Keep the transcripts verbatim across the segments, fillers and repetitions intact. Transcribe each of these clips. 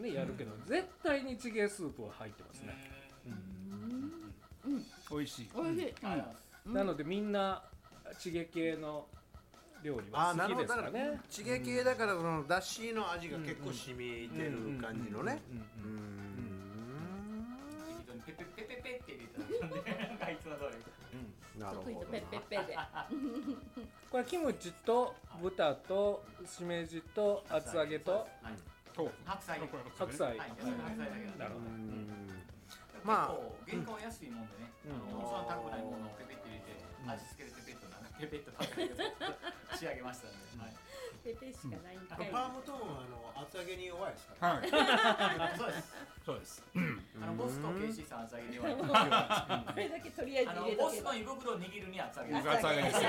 ねやるけど、絶対にチゲスープは入ってますね。うん、美味しい。 美味しい。 なのでみんなチゲ系の料理は好きですからね。 チゲ系だからそのだしの味が結構染みてる感じのね。 ペペペペペって入れたんで、なんかいつも通り。 なるほど。 ペッペッペで。 これキムチと豚としめじと厚揚げと白菜。 白菜。 はい、白菜だけだ。 なるほど。 まあ原価は安いもんでね、そんな高くないものをペペって入れて味付けでペペッとなんかペペッと食べて仕上げましたんで。 ペペしかないんかい。 パームトーンはあの厚揚げに弱いですか。 はい。 そうです。 そうです。 あのボスとケイシーさん厚揚げに弱い。 これだけとりあえず入れとけば。 ボスの胃袋を握るに厚揚げ。 厚揚げですよ。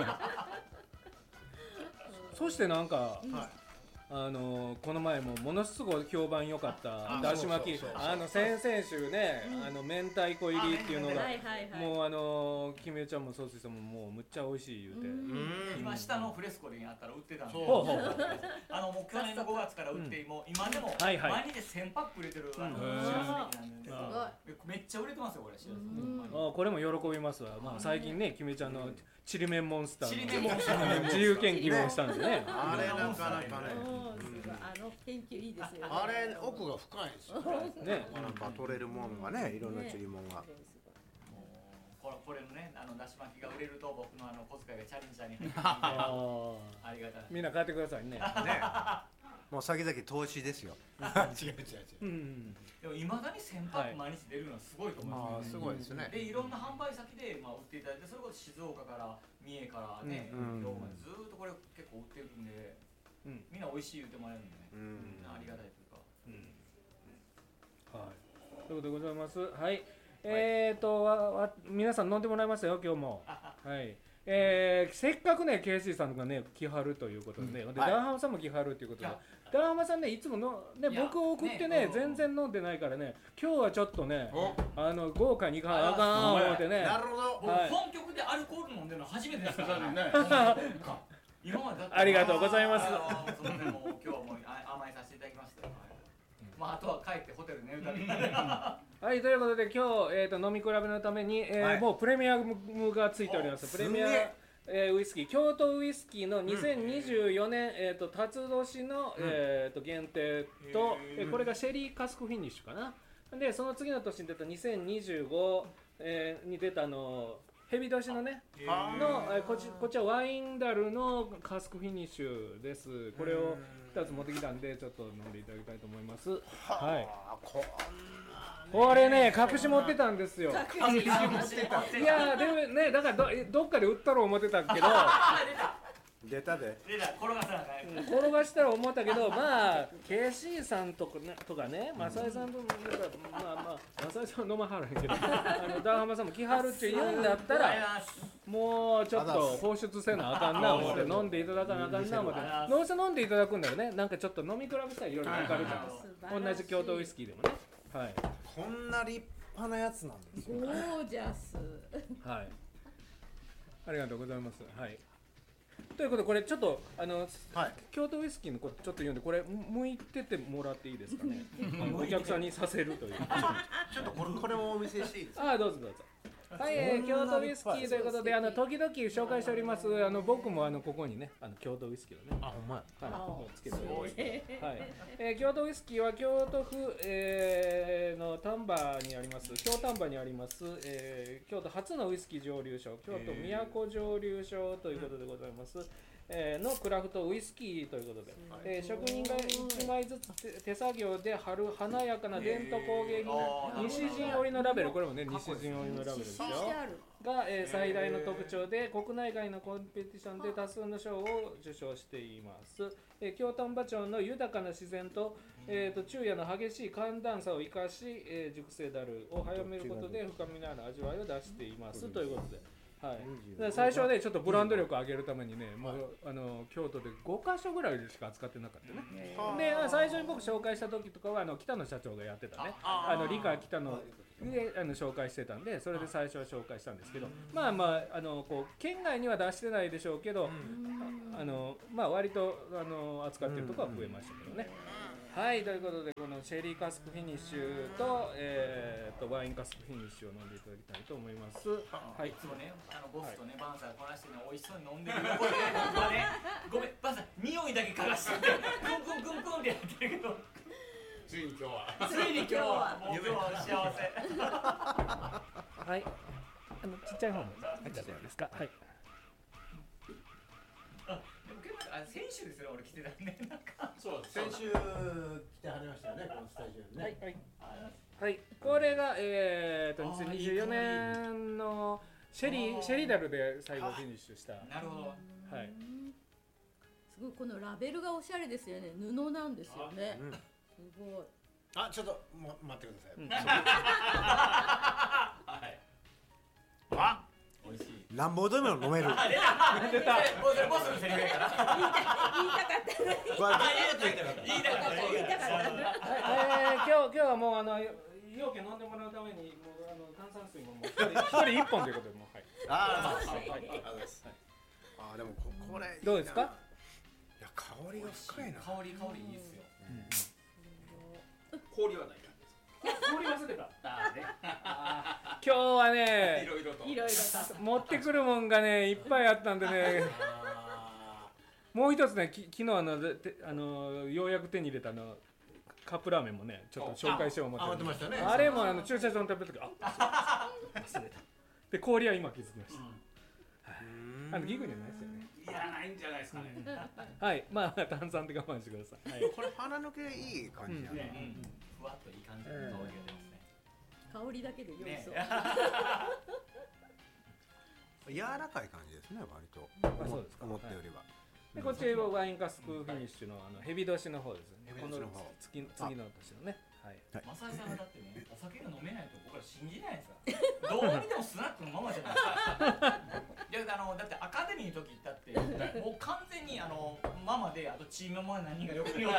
そしてなんか。あのこの前もものすごい評判良かっただし巻き、あの先々週ね、あの明太子入りっていうのがもうあのキメちゃんもソースさんももうむっちゃ美味しい言うて、 今下のフレスコにあったら売ってたんで、あのもう去年のごがつから売ってもう今でも毎日せんパック売れてるあのしらすネギなんで、めっちゃ売れてますよこれしらすネギ。 あこれも喜びますわ。まあ最近ねキメちゃんのちりめんモンスターの自由研究をしたんでね。 あれなかなかね。 あの研究いいですよね。 あれ奥が深いですよね。 なんか取れるもんがね、いろんなちりもんが。 これこれのね、あのだし巻きが売れると僕のあの小遣いがチャレンジャーに入ってくるんで、ありがたい。 みんな買ってくださいね。ね。 もう先々投資ですよ。違う違う違う。でもいまだにせんパック毎日出るのはすごいと思います。 すごいですね。 でいろんな販売先でまあ売っていただいて、それこそ静岡から三重からね、兵庫までずっとこれ結構売ってるんで。みんな美味しい言ってもらえるんでね、みんなありがたいというか。 はい、ということでございます。はい、えーとわわ皆さん飲んでもらいましたよ今日も。はい、えー、せっかくねケイシーさんがね来はるということでね、でダーハマさんも来はるということで、ダーハマさんねいつものね僕を送ってね全然飲んでないからね、今日はちょっとねあの豪華にいかなあかん思ってね。 なるほど。 僕本局でアルコール飲んでるの初めてですからね。今までだってありがとうございます。 そのでも今日はもう甘えさせていただきましたよ。まああとは帰ってホテル寝るだけ。 はい、ということで今日えっと飲み比べのためにえもうプレミアムがついております。プレミアえウイスキー京都ウイスキーのにせんにじゅうよねんえっと辰年のえっと限定と、これがシェリーカスクフィニッシュかな。でその次の年に出たにせんにじゅうごえに出たのヘビ年のねのこっちこっちはワインダルのカスクフィニッシュです。これをふたつ持ってきたんでちょっと飲んでいただきたいと思います。はい。これね隠し持ってたんですよ。 隠し持ってた。いやでもねだからどどっかで売ったろう思ってたけど。 出たで。 出た転がさなかい。 転がしたら思ったけど、まあ ケーシー さんとかねとかね、マサイさんとかまあまあマサイさんは飲まはらへんけど、あのダーハマさんも来はるって言うんだったら、もうちょっと放出せなあかんな思って飲んでいただかなあかんな思って、どうせ飲んでいただくんだよね。なんかちょっと飲み比べたらいろいろ分かるじゃん。同じ京都ウイスキーでもね。はい。 こんな立派なやつなんですよ。 ゴージャス。 はい。ありがとうございます。はい。ということでこれちょっとあの、はい、京都ウイスキーのことちょっと読んでこれ向いててもらっていいですかね。お客さんにさせるという。 ちょっとこれこれもお見せしていいですか。 ああどうぞどうぞ。はい、えー、京都ウイスキーということであの時々紹介しておりますあの僕もあのここにねあの京都ウイスキーをねあほんまやはいつけております。はい、えー、京都ウイスキーは京都府、えー、の丹波にあります京丹波にあります、えー、京都初のウイスキー蒸留所京都都蒸留所ということでございます。えー、のクラフトウイスキーということで、えー、職人がいちまいずつ手作業で貼る華やかな伝統工芸品西陣織のラベル、これもね西陣織のラベルですよが、えー、最大の特徴で国内外のコンペティションで多数の賞を受賞しています。えー、京丹波町の豊かな自然と、えー、と昼夜の激しい寒暖差を生かし、えー、熟成ダルを早めることで深みのある味わいを出していますということで。はい、最初はねちょっとブランド力を上げるためにねもうあの京都でごかしょぐらいでしか扱ってなかったね。で最初に僕紹介した時とかはあの北野社長がやってたねあの理科北野であの紹介してたんでそれで最初は紹介したんですけどまあまああのこう県外には出してないでしょうけどあのまあ割とあの扱ってるところは増えましたけどね。 はい、ということでこのシェリーカスクフィニッシュと、えー、とワインカスクフィニッシュを飲んでいただきたいと思います。はい。 いつもね、あのボスとね、バンサーこなしてね、美味しそうに飲んでる横でね、僕はね、ごめん、バンサー匂いだけ嗅がしてて、クンクンクンクンってやってるけど、 ついに今日は。 ついに今日はもう今日は幸せ。 はい。あのちっちゃい方も入ってるんですか。はい。 あ、でも結構あ先週ですよ、俺来てたね、なんか。 そう、先週来てはりましたよね、このスタジオにね。 はいはい。はい、これがえーとにせんにじゅうよねんのシェリーシェリダルで最後フィニッシュした。 なるほど。 はい。 すごいこのラベルがおしゃれですよね。布なんですよね。 うん、 すごい。 あ、ちょっと、ま、待ってください。 うん、 はい。 あ、 美味しい。 なんぼでも飲める。 あ、出た。出た。ボスボスのセリフやから。 言いたかったね。 これずっと言いたかった。 言いたかった。 言いたかった。 えー、今日今日はもうあの容器飲んでもらうためにもうあの炭酸水ももう一人一人一本ということでもうはい。 ああ、 はい。 はい、あ、でもここれどうですか？ いや、香りが深いな。 香り香りいいですよ。 氷はない感じですか？ 氷忘れた。今日はね、 いろいろと。 いろいろと。 持ってくるもんがねいっぱいあったんでね。もう一つね、き昨日あのであのようやく手に入れたあのカップラーメンもねちょっと紹介しよう思ってあ、待ってましたね。 あれもあの駐車場に食べるときあ忘れた。で氷は今気づきました。あのギグじゃないですよね。 いや、ないんじゃないですかね。 はい、まあ炭酸で我慢してください。はい。 これ鼻抜けいい感じやね。 ふわっといい感じの香りが出ますね。 香りだけで酔いそう。 柔らかい感じですね、割と。 あ、そうですか。 思ったよりは。 でこっちはワインカスクフィニッシュのあのヘビ年の方ですね。この次次の年のね。はい。 マサイさんがだってね、お酒が飲めないと僕ら信じないですから。どう見てもスナックのままじゃないですか。いや、あのだってアカデミーの時行ったってもう完全にあのママであとチームママ何人が横におって。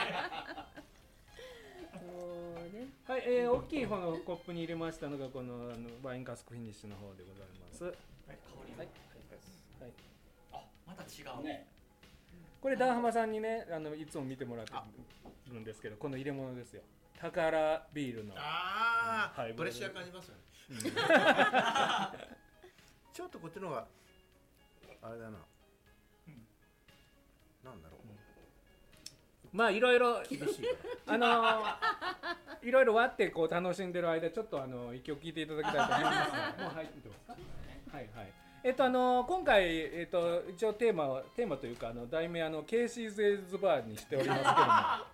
はい、えー、大きい方のコップに入れましたのがこのあのワインカスクフィニッシュの方でございます。はい、 香りが。 はい。はい。 あ、また違うね。 これダーハマさんにね、あのいつも見てもらってるんですけど、この入れ物ですよ。宝ビールの。 ああ、 はい、 プレッシャー感じますよね。ちょっとこっちの方があれだな。なんだろう。 まあいろいろあのいろいろ割ってこう楽しんでる間ちょっとあの一曲聴いていただきたいと思います。もう入ってますか？はいはい。えっとあの今回えっと一応テーマはテーマというかあの題名あのケーシーズエイズバーにしておりますけども、はい。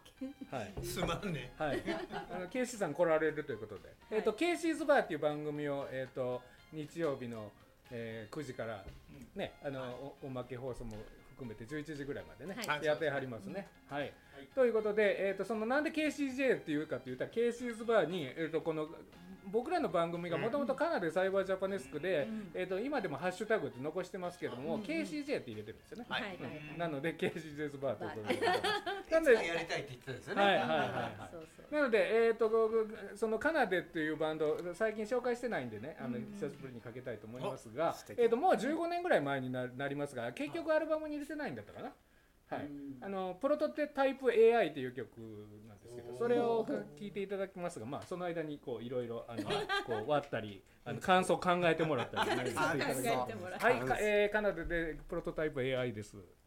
すまんね。 はい。あのケーシーさん来られるということで、えっとケーシーズバーっていう番組をえっと日曜日の、えー、くじからねあの お, おまけ放送も含めてじゅういちじぐらいまでね、はい、やってはりますね。はい。はい、ということで、えー、とそのなんで ケーシージェー っていうかって言ったら ケーシーズバーに、えー、とこの僕らの番組がもともとカナダでサイバージャパネスクで、うんえー、と今でもハッシュタグって残してますけども、うん、ケーシージェー って入れてるんですよね。はい、うん、なので ケーシージェー ズバーということで、 なんでやりたいって言ってたんですよね。 はいはいはいはい。なので、えー、とそのカナデっていうバンド最近紹介してないんでね、あの久しぶりにかけたいと思いますが、えー、ともうじゅうごねんぐらい前に な, なりますが結局アルバムに入れてないんだったかな。はい、あのプロトタイプ エーアイ という曲なんですけど、それを聴いていただきますが、まあその間にこういろいろあのこう割ったり、あの感想を考えてもらったりしていただきます。はい、えー、カナダでプロトタイプ エーアイ です。